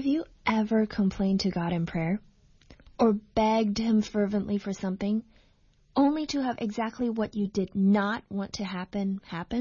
you ever complained to God in prayer? Or begged Him fervently for something, only to have exactly what you did not want to happen?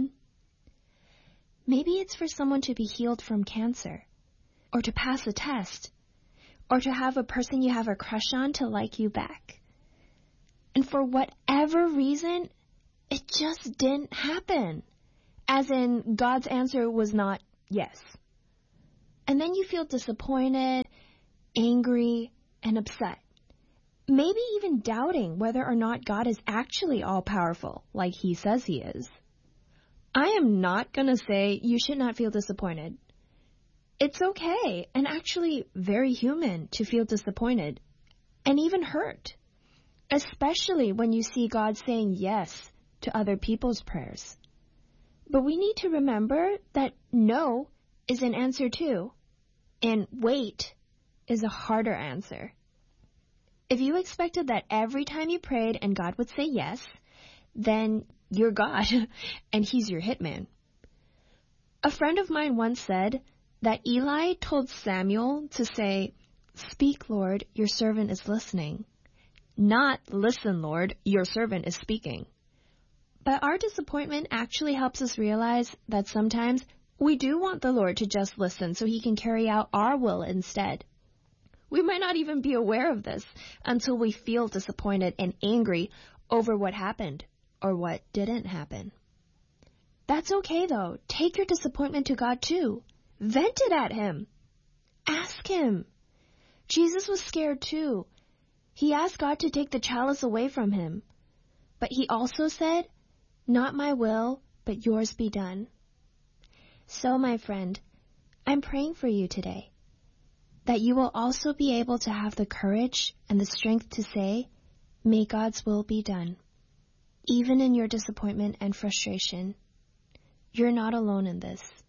Maybe it's for someone to be healed from cancer, or to pass a test, or to have a person you have a crush on to like you back. And for whatever reason, it just didn't happen. As in, God's answer was not yes. And then you feel disappointed, angry, and upset. Maybe even doubting whether or not God is actually all-powerful, like He says He is. I am not going to say you should not feel disappointed. It's okay, and actually very human, to feel disappointed, and even hurt, especially when you see God saying yes to other people's prayers. But we need to remember that no is an answer too, and wait is a harder answer. If you expected that every time you prayed and God would say yes, then you're God, and He's your hitman. A friend of mine once said that Eli told Samuel to say, "Speak, Lord, your servant is listening." Not, "Listen, Lord, your servant is speaking." But our disappointment actually helps us realize that sometimes we do want the Lord to just listen so He can carry out our will instead. We might not even be aware of this until we feel disappointed and angry over what happened or what didn't happen. That's okay, though. Take your disappointment to God, too. Vent it at Him. Ask Him. Jesus was scared, too. He asked God to take the chalice away from Him. But He also said, "Not my will, but yours be done." So, my friend, I'm praying for you today, that you will also be able to have the courage and the strength to say, "May God's will be done." Even in your disappointment and frustration, you're not alone in this.